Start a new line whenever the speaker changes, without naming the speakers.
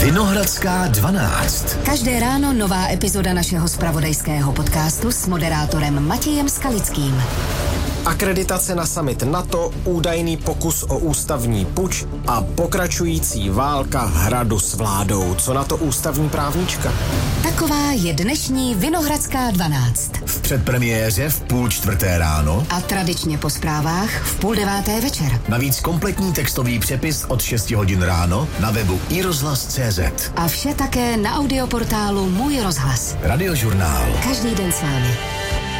Vinohradská 12.
Každé ráno nová epizoda našeho zpravodajského podcastu s moderátorem Matějem Skalickým.
Akreditace na summit NATO, údajný pokus o ústavní puč a pokračující válka hradu s vládou. Co na to ústavní právnička?
Taková je dnešní Vinohradská 12.
V předpremiéře v 3:30 ráno
A tradičně po zprávách v 8:30 večer.
navíc kompletní textový přepis od 6 hodin ráno na webu iRozhlas.cz.
A vše také na audioportálu Můj rozhlas.
Radiožurnál.
Každý den s vámi.